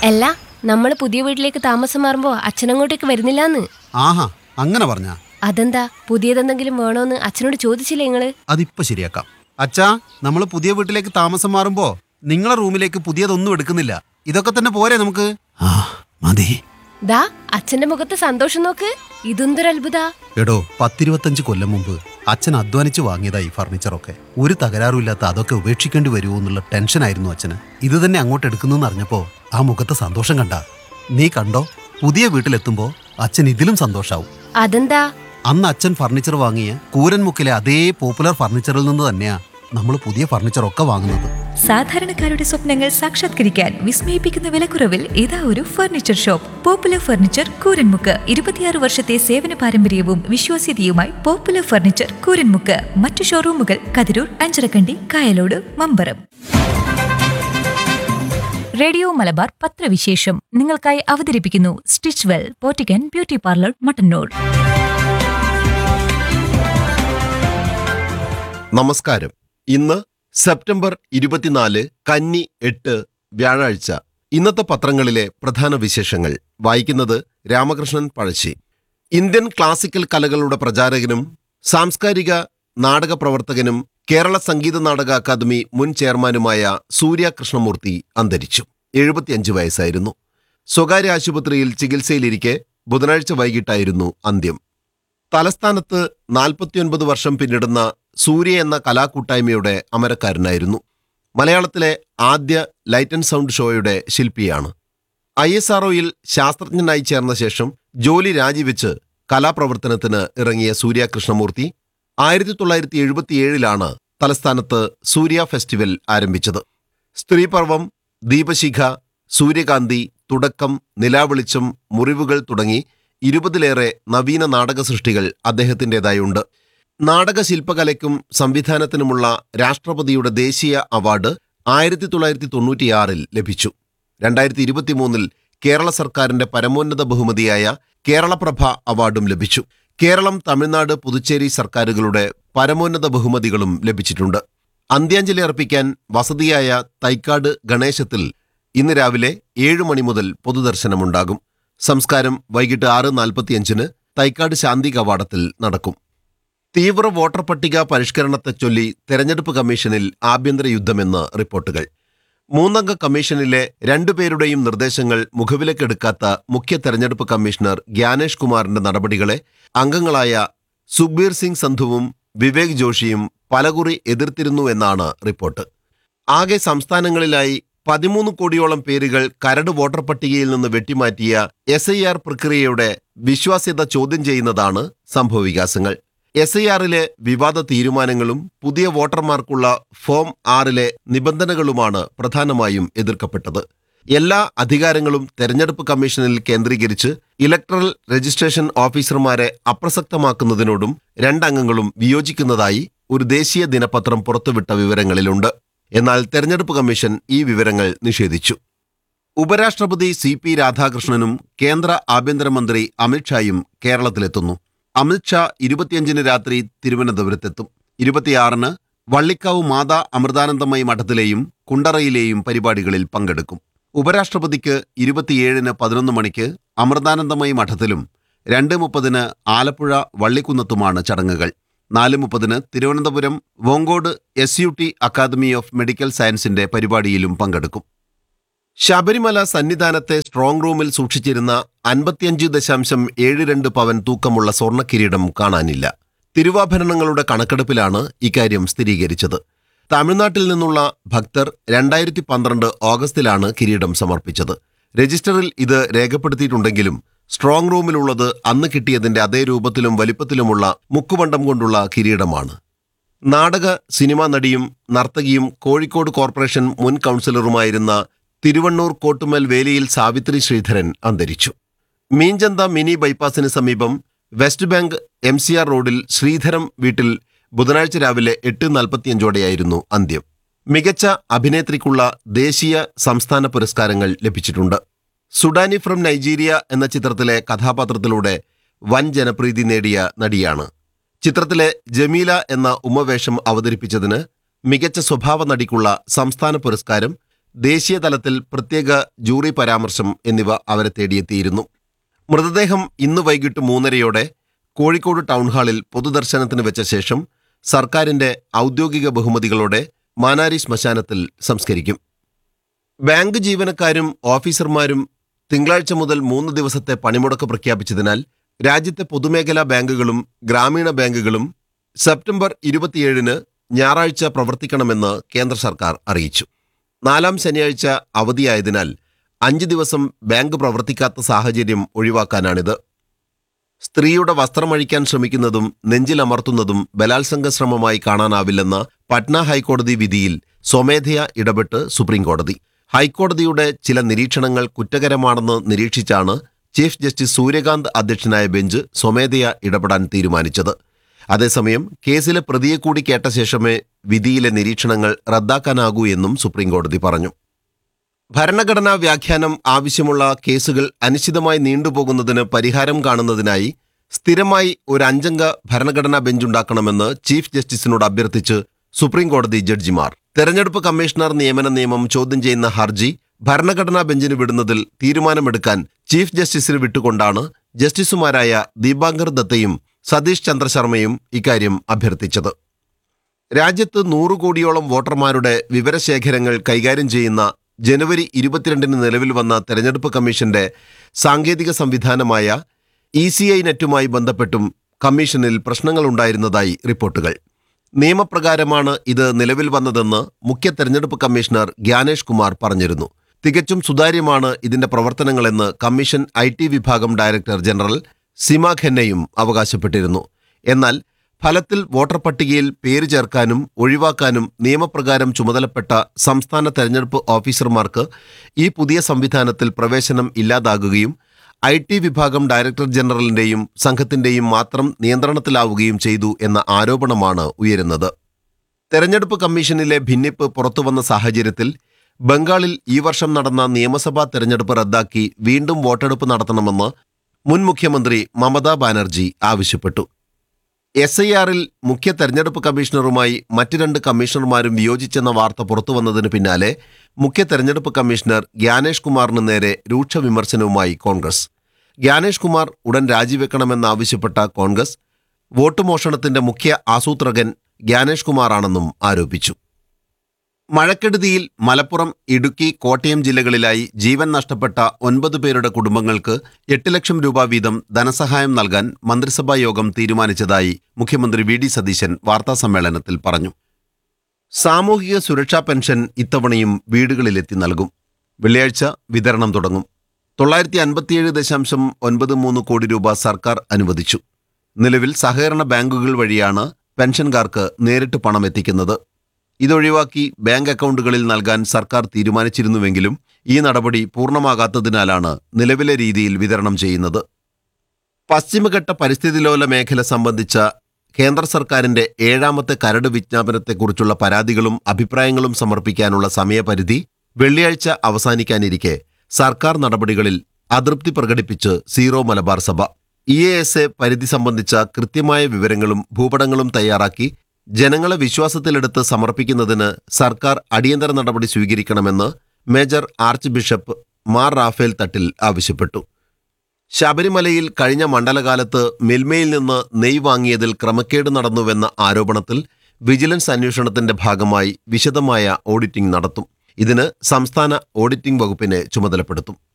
അല്ല, നമ്മള് പുതിയ വീട്ടിലേക്ക് താമസം മാറുമ്പോ അച്ഛനങ്ങോട്ടേക്ക് വരുന്നില്ലാന്ന്. ആഹാ, അങ്ങനെ പറഞ്ഞാ? അതെന്താ? പുതിയതെന്തെങ്കിലും വേണോന്ന് അച്ഛനോട് ചോദിച്ചില്ലേ നിങ്ങള്? അതിപ്പോ ശരിയാക്കാം. അച്ഛാ, നമ്മള് പുതിയ വീട്ടിലേക്ക് താമസം മാറുമ്പോ നിങ്ങളെ റൂമിലേക്ക് പുതിയതൊന്നും എടുക്കുന്നില്ല. ഇതൊക്കെ തന്നെ പോരെ നമുക്ക്? ആ മതി. ദാ അച്ഛന്റെ മുഖത്ത് സന്തോഷം നോക്ക്. ഇതെന്തൊരു അത്ഭുത. എടോ, 10-25 കൊല്ലം മുമ്പ് അച്ഛൻ അധ്വാനിച്ച് വാങ്ങിയതാ ഈ ഫർണിച്ചറൊക്കെ. ഒരു തകരാറുമില്ലാത്ത അതൊക്കെ ഉപേക്ഷിക്കേണ്ടി വരുമോ എന്നുള്ള ടെൻഷനായിരുന്നു അച്ഛന്. ഇത് തന്നെ അങ്ങോട്ട് എടുക്കുന്നെന്ന് അറിഞ്ഞപ്പോ ആ മുഖത്തെ സന്തോഷം കണ്ട നീ കണ്ടോ? പുതിയ വീട്ടിലെത്തുമ്പോ അച്ഛൻ ഇതിലും സന്തോഷാവും. അതെന്താ? അന്ന് അച്ഛൻ ഫർണിച്ചർ വാങ്ങിയ കൂരൻമുക്കിലെ അതേ പോപ്പുലർ ഫർണിച്ചറിൽ നിന്ന് തന്നെയാ നമ്മൾ പുതിയ ഫർണിച്ചറൊക്കെ വാങ്ങുന്നത്. സാധാരണക്കാരുടെ സ്വപ്നങ്ങൾ സാക്ഷാത്കരിക്കാൻ വിസ്മയിപ്പിക്കുന്ന വിലക്കുറവിൽ ഇതാ ഒരു furniture shop. Popular furniture Kooranmukku. 26 വർഷത്തെ സേവന പാരമ്പര്യവും വിശ്വാസ്യതയുമായി പോപ്പുലർ ഫർണിച്ചർ കൂരൻമുക്ക്. മറ്റു ഷോറൂമുകൾ കതിരൂർ, അഞ്ചരക്കണ്ടി, കായലോട്, മമ്പറം. റേഡിയോ മലബാർ പത്രവിശേഷം നിങ്ങൾക്കായി അവതരിപ്പിക്കുന്നു stitch well പോറ്റിക്കൻ beauty parlour, Mattannur. നമസ്കാരം. ഇന്ന് സെപ്റ്റംബർ 24 കന്നി 8 വ്യാഴാഴ്ച. ഇന്നത്തെ പത്രങ്ങളിലെ പ്രധാന വിശേഷങ്ങൾ വായിക്കുന്നത് രാമകൃഷ്ണൻ പഴശ്ശി. ഇന്ത്യൻ ക്ലാസിക്കൽ കലകളുടെ പ്രചാരകനും സാംസ്കാരിക നാടക പ്രവർത്തകനും കേരള സംഗീത നാടക അക്കാദമി മുൻ ചെയർമാനുമായ സൂര്യ കൃഷ്ണമൂർത്തി അന്തരിച്ചു. 75 വയസ്സായിരുന്നു. സ്വകാര്യ ആശുപത്രിയിൽ ചികിത്സയിലിരിക്കെ ബുധനാഴ്ച വൈകിട്ടായിരുന്നു അന്ത്യം. തലസ്ഥാനത്ത് 49 വർഷം പിന്നിടുന്ന സൂര്യ എന്ന കലാകൂട്ടായ്മയുടെ അമരക്കാരനായിരുന്നു. മലയാളത്തിലെ ആദ്യ ലൈറ്റ് ആൻഡ് സൗണ്ട് ഷോയുടെ ശില്പിയാണ്. ISROയിൽ ശാസ്ത്രജ്ഞനായി ചേർന്ന ശേഷം ജോലി രാജിവെച്ച് കലാപ്രവർത്തനത്തിന് ഇറങ്ങിയ സൂര്യ കൃഷ്ണമൂർത്തി 1977 തലസ്ഥാനത്ത് സൂര്യ ഫെസ്റ്റിവൽ ആരംഭിച്ചത്. സ്ത്രീപർവം, ദീപശിഖ, സൂര്യകാന്തി, തുടക്കം, നിലാവെളിച്ചം, മുറിവുകൾ തുടങ്ങി 20-ലേറെ നവീന നാടക സൃഷ്ടികൾ അദ്ദേഹത്തിൻ്റെതായുണ്ട്. നാടകശില്പകലയ്ക്കും സംവിധാനത്തിനുമുള്ള രാഷ്ട്രപതിയുടെ ദേശീയ അവാർഡ് 1996 ലഭിച്ചു. 2023 കേരള സർക്കാരിന്റെ പരമോന്നത ബഹുമതിയായ കേരളപ്രഭ അവാർഡും ലഭിച്ചു. കേരളം, തമിഴ്നാട്, പുതുച്ചേരി സർക്കാരുകളുടെ പരമോന്നത ബഹുമതികളും ലഭിച്ചിട്ടുണ്ട്. അന്ത്യാഞ്ജലി അർപ്പിക്കാൻ വസതിയായ തൈക്കാട് ഗണേശത്തിൽ ഇന്ന് രാവിലെ 7 മണി മുതൽ പൊതുദർശനമുണ്ടാകും. സംസ്കാരം വൈകിട്ട് 6:45 തൈക്കാട് ശാന്തി കവാടത്തിൽ നടക്കും. തീവ്ര വോട്ടർ പട്ടിക പരിഷ്കരണത്തെ ചൊല്ലി തെരഞ്ഞെടുപ്പ് കമ്മീഷനിൽ ആഭ്യന്തര യുദ്ധമെന്ന് റിപ്പോർട്ടുകൾ. 3-അംഗ കമ്മീഷനിലെ 2 പേരുടെയും നിർദ്ദേശങ്ങൾ മുഖവിലക്കെടുക്കാത്ത മുഖ്യ തെരഞ്ഞെടുപ്പ് കമ്മീഷണർ ഗ്യാനേഷ് കുമാറിന്റെ നടപടികളെ അംഗങ്ങളായ സുഖ്ബീർ സിംഗ് സന്ധുവും വിവേക് ജോഷിയും പലകുറി എതിർത്തിരുന്നുവെന്നാണ് റിപ്പോർട്ട്. ആകെ സംസ്ഥാനങ്ങളിലായി 13 കോടിയോളം പേരുകൾ കരട് വോട്ടർ പട്ടികയിൽ നിന്ന് വെട്ടിമാറ്റിയ SIR പ്രക്രിയയുടെ വിശ്വാസ്യത ചോദ്യം ചെയ്യുന്നതാണ് സംഭവവികാസങ്ങൾ. SIRലെ വിവാദ തീരുമാനങ്ങളും പുതിയ വോട്ടർമാർക്കുള്ള ഫോം 6ലെ നിബന്ധനകളുമാണ് പ്രധാനമായും എതിർക്കപ്പെട്ടത്. എല്ലാ അധികാരങ്ങളും തെരഞ്ഞെടുപ്പ് കമ്മീഷനിൽ കേന്ദ്രീകരിച്ച് ഇലക്ടറൽ രജിസ്ട്രേഷൻ ഓഫീസർമാരെ അപ്രസക്തമാക്കുന്നതിനോടും 2 അംഗങ്ങളും വിയോജിക്കുന്നതായി ഒരു ദേശീയ ദിനപത്രം പുറത്തുവിട്ട വിവരങ്ങളിലുണ്ട്. എന്നാൽ തെരഞ്ഞെടുപ്പ് കമ്മീഷൻ ഈ വിവരങ്ങൾ നിഷേധിച്ചു. ഉപരാഷ്ട്രപതി CP രാധാകൃഷ്ണനും കേന്ദ്ര ആഭ്യന്തരമന്ത്രി അമിത്ഷായും കേരളത്തിലെത്തുന്നു. അമിത്ഷാ 25 രാത്രി തിരുവനന്തപുരത്തെത്തും. 26 വള്ളിക്കാവ് മാതാ അമൃതാനന്ദമയി മഠത്തിലെയും കുണ്ടറയിലെയും പരിപാടികളിൽ പങ്കെടുക്കും. ഉപരാഷ്ട്രപതിക്ക് 27 11 മണിക്ക് അമൃതാനന്ദമയി മഠത്തിലും 2:30 ആലപ്പുഴ വള്ളിക്കുന്നത്തുമാണ് ചടങ്ങുകൾ. 4:30 Thiruvananthapuram വോങ്കോട് SUT academy of medical സയൻസിന്റെ പരിപാടിയിലും പങ്കെടുക്കും. ശബരിമല സന്നിധാനത്തെ സ്ട്രോങ് റൂമിൽ സൂക്ഷിച്ചിരുന്ന 55.72 പവൻ തൂക്കമുള്ള സ്വർണ്ണ കിരീടം കാണാനില്ല. തിരുവാഭരണങ്ങളുടെ കണക്കെടുപ്പിലാണ് ഇക്കാര്യം സ്ഥിരീകരിച്ചത്. തമിഴ്നാട്ടിൽ നിന്നുള്ള ഭക്തർ 2012 ഓഗസ്റ്റിലാണ് കിരീടം സമർപ്പിച്ചത്. രജിസ്റ്ററിൽ ഇത് രേഖപ്പെടുത്തിയിട്ടുണ്ടെങ്കിലും സ്ട്രോങ് റൂമിലുള്ളത് അന്ന് കിട്ടിയതിന്റെ അതേ രൂപത്തിലും വലിപ്പത്തിലുമുള്ള മുക്കുവണ്ടം കൊണ്ടുള്ള കിരീടമാണ്. നാടക സിനിമാ നടിയും നർത്തകിയും കോഴിക്കോട് കോർപ്പറേഷൻ മുൻ കൗൺസിലറുമായിരുന്ന തിരുവണ്ണൂർ കോട്ടുമൽ വേലിയിൽ സാവിത്രി ശ്രീധരൻ അന്തരിച്ചു. മീഞ്ചന്ത മിനി ബൈപ്പാസിന് സമീപം വെസ്റ്റ് ബാങ്ക് MCR റോഡിൽ ശ്രീധരം വീട്ടിൽ ബുധനാഴ്ച രാവിലെ 8:45 അന്ത്യം. മികച്ച അഭിനേത്രിക്കുള്ള ദേശീയ സംസ്ഥാന പുരസ്കാരങ്ങൾ ലഭിച്ചിട്ടുണ്ട്. സുഡാനി ഫ്രം നൈജീരിയ എന്ന ചിത്രത്തിലെ കഥാപാത്രത്തിലൂടെ വൻ ജനപ്രീതി നേടിയ നടിയാണ്. ചിത്രത്തിലെ ജമീല എന്ന ഉമ്മവേഷം അവതരിപ്പിച്ചതിന് മികച്ച സ്വഭാവ നടിക്കുള്ള സംസ്ഥാന പുരസ്കാരം ദേശീയ തലത്തിൽ പ്രത്യേക ജൂറി പരാമർശം എന്നിവ അവരെ തേടിയെത്തിയിരുന്നു. മൃതദേഹം ഇന്ന് വൈകിട്ട് 3:30 കോഴിക്കോട് ടൗൺഹാളിൽ പൊതുദർശനത്തിന് വെച്ച ശേഷം സർക്കാരിന്റെ ഔദ്യോഗിക ബഹുമതികളോടെ മാനാരി ശ്മശാനത്തിൽ സംസ്കരിക്കും. ബാങ്ക് ജീവനക്കാരും ഓഫീസർമാരും തിങ്കളാഴ്ച മുതൽ 3 ദിവസത്തെ പണിമുടക്ക് പ്രഖ്യാപിച്ചതിനാൽ രാജ്യത്തെ പൊതുമേഖലാ ബാങ്കുകളും ഗ്രാമീണ ബാങ്കുകളും സെപ്റ്റംബർ 27 ഞായറാഴ്ച പ്രവർത്തിക്കണമെന്ന് കേന്ദ്ര സർക്കാർ അറിയിച്ചു. 4ാം ശനിയാഴ്ച അവധിയായതിനാൽ 5 ദിവസം ബാങ്ക് പ്രവർത്തിക്കാത്ത സാഹചര്യം ഒഴിവാക്കാനാണിത്. സ്ത്രീയുടെ വസ്ത്രമഴിക്കാൻ ശ്രമിക്കുന്നതും നെഞ്ചിലമർത്തുന്നതും ബലാത്സംഗ ശ്രമമായി കാണാനാവില്ലെന്ന പട്ന ഹൈക്കോടതി വിധിയിൽ സ്വമേധയാ ഇടപെട്ട് സുപ്രീംകോടതി. ഹൈക്കോടതിയുടെ ചില നിരീക്ഷണങ്ങൾ കുറ്റകരമാണെന്ന് നിരീക്ഷിച്ചാണ് ചീഫ് ജസ്റ്റിസ് സൂര്യകാന്ത് അധ്യക്ഷനായ ബെഞ്ച് സ്വമേധയാ ഇടപെടാൻ തീരുമാനിച്ചത്. അതേസമയം കേസിലെ പ്രതിയെ കൂടി കേട്ട ശേഷമേ വിധിയിലെ നിരീക്ഷണങ്ങൾ റദ്ദാക്കാനാകൂ എന്നും സുപ്രീംകോടതി പറഞ്ഞു. ഭരണഘടനാ വ്യാഖ്യാനം ആവശ്യമുള്ള കേസുകൾ അനിശ്ചിതമായി നീണ്ടുപോകുന്നതിന് പരിഹാരം കാണുന്നതിനായി സ്ഥിരമായി ഒരു 5-അംഗ ഭരണഘടനാ ബെഞ്ചുണ്ടാക്കണമെന്ന് ചീഫ് ജസ്റ്റിസിനോട് അഭ്യർത്ഥിച്ച് സുപ്രീംകോടതി ജഡ്ജിമാർ. തെരഞ്ഞെടുപ്പ് കമ്മീഷണർ നിയമന നിയമം ചോദ്യം ചെയ്യുന്ന ഹർജി ഭരണഘടനാ ബെഞ്ചിന് വിടുന്നതിൽ തീരുമാനമെടുക്കാൻ ചീഫ് ജസ്റ്റിസിന് വിട്ടുകൊണ്ടാണ് ജസ്റ്റിസുമാരായ ദീപാങ്കർ ദത്തയും സതീഷ് ചന്ദ്ര ശർമ്മയും ഇക്കാര്യം അഭ്യർത്ഥിച്ചത്. രാജ്യത്ത് 100 കോടിയോളം വോട്ടർമാരുടെ വിവരശേഖരങ്ങൾ കൈകാര്യം ചെയ്യുന്ന ജനുവരി 22 നിലവിൽ വന്ന തെരഞ്ഞെടുപ്പ് കമ്മീഷന്റെ സാങ്കേതിക സംവിധാനമായ ECI നെറ്റുമായി ബന്ധപ്പെട്ടും കമ്മീഷനിൽ പ്രശ്നങ്ങളുണ്ടായിരുന്നതായി റിപ്പോർട്ടുകൾ. നിയമപ്രകാരമാണ് ഇത് നിലവിൽ വന്നതെന്ന് മുഖ്യ തെരഞ്ഞെടുപ്പ് കമ്മീഷണർ ഗ്യാനേഷ് കുമാർ പറഞ്ഞിരുന്നു. തികച്ചും സുതാര്യമാണ് ഇതിന്റെ പ്രവർത്തനങ്ങളെന്ന് കമ്മീഷൻ IT വിഭാഗം ഡയറക്ടർ ജനറൽ സിമ ഖന്നയും അവകാശപ്പെട്ടിരുന്നു. എന്നാൽ ഫലത്തിൽ വോട്ടർ പട്ടികയിൽ പേര് ചേർക്കാനും ഒഴിവാക്കാനും നിയമപ്രകാരം ചുമതലപ്പെട്ട സംസ്ഥാന തെരഞ്ഞെടുപ്പ് ഓഫീസർമാർക്ക് ഈ പുതിയ സംവിധാനത്തിൽ പ്രവേശനം ഇല്ലാതാകുകയും IT വിഭാഗം ഡയറക്ടർ ജനറലിന്റെയും സംഘത്തിന്റെയും മാത്രം നിയന്ത്രണത്തിലാവുകയും ചെയ്തു എന്ന ആരോപണമാണ് ഉയരുന്നത്. തെരഞ്ഞെടുപ്പ് കമ്മീഷനിലെ ഭിന്നിപ്പ് പുറത്തുവന്ന സാഹചര്യത്തിൽ ബംഗാളിൽ ഈ വർഷം നടന്ന നിയമസഭാ തെരഞ്ഞെടുപ്പ് റദ്ദാക്കി വീണ്ടും വോട്ടെടുപ്പ് നടത്തണമെന്ന് മുൻ മുഖ്യമന്ത്രി മമതാ ബാനർജി ആവശ്യപ്പെട്ടു. SIRൽ മുഖ്യ തെരഞ്ഞെടുപ്പ് കമ്മീഷണറുമായി മറ്റ് 2 കമ്മീഷണർമാരും വിയോജിച്ചെന്ന വാർത്ത പുറത്തുവന്നതിന് പിന്നാലെ മുഖ്യ തെരഞ്ഞെടുപ്പ് കമ്മീഷണർ ഗ്യാനേഷ് കുമാറിന് നേരെ രൂക്ഷ വിമർശനവുമായി കോൺഗ്രസ്. ഗ്യാനേഷ് കുമാർ ഉടൻ രാജിവെക്കണമെന്നാവശ്യപ്പെട്ട കോൺഗ്രസ് വോട്ട് മോഷണത്തിന്റെ മുഖ്യ ആസൂത്രകൻ ഗ്യാനേഷ് കുമാറാണെന്നും ആരോപിച്ചു. മഴക്കെടുതിയിൽ മലപ്പുറം, ഇടുക്കി, കോട്ടയം ജില്ലകളിലായി ജീവൻ നഷ്ടപ്പെട്ട 9 പേരുടെ കുടുംബങ്ങൾക്ക് 8 ലക്ഷം രൂപ വീതം ധനസഹായം നൽകാൻ മന്ത്രിസഭാ യോഗം തീരുമാനിച്ചതായി മുഖ്യമന്ത്രി VD സതീശൻ വാർത്താസമ്മേളനത്തിൽ പറഞ്ഞു. സാമൂഹിക സുരക്ഷാ പെൻഷൻ ഇത്തവണയും വീടുകളിലെത്തി നൽകും. വെള്ളിയാഴ്ച വിതരണം തുടങ്ങും. 957.93 കോടി രൂപ സർക്കാർ അനുവദിച്ചു. നിലവിൽ സഹകരണ ബാങ്കുകൾ വഴിയാണ് പെൻഷൻകാർക്ക് നേരിട്ട് പണം എത്തിക്കുന്നത്. ഇതൊഴിവാക്കി ബാങ്ക് അക്കൗണ്ടുകളിൽ നൽകാൻ സർക്കാർ തീരുമാനിച്ചിരുന്നുവെങ്കിലും ഈ നടപടി പൂർണ്ണമാകാത്തതിനാലാണ് നിലവിലെ രീതിയിൽ വിതരണം ചെയ്യുന്നത്. പശ്ചിമഘട്ട പരിസ്ഥിതിലോല മേഖല സംബന്ധിച്ച കേന്ദ്ര സർക്കാരിന്റെ 7ാമത്തെ കരട് വിജ്ഞാപനത്തെക്കുറിച്ചുള്ള പരാതികളും അഭിപ്രായങ്ങളും സമർപ്പിക്കാനുള്ള സമയപരിധി വെള്ളിയാഴ്ച അവസാനിക്കാനിരിക്കെ സർക്കാർ നടപടികളിൽ അതൃപ്തി പ്രകടിപ്പിച്ച് സീറോ മലബാർ സഭ. EASA പരിധി സംബന്ധിച്ച കൃത്യമായ വിവരങ്ങളും ഭൂപടങ്ങളും തയ്യാറാക്കി ജനങ്ങളെ വിശ്വാസത്തിലെടുത്ത് സമർപ്പിക്കുന്നതിന് സർക്കാർ അടിയന്തര നടപടി സ്വീകരിക്കണമെന്ന് major arch bishop Mar Raphael Thattil ആവശ്യപ്പെട്ടു. ശബരിമലയിൽ കഴിഞ്ഞ മണ്ഡലകാലത്ത് മിൽമയിൽ നിന്ന് നെയ്യ് വാങ്ങിയതിൽ ക്രമക്കേട് നടന്നുവെന്ന ആരോപണത്തിൽ വിജിലൻസ് അന്വേഷണത്തിന്റെ ഭാഗമായി വിശദമായ ഓഡിറ്റിംഗ് നടത്തും. ഇതിന് സംസ്ഥാന ഓഡിറ്റിംഗ് വകുപ്പിനെ ചുമതലപ്പെടുത്തും.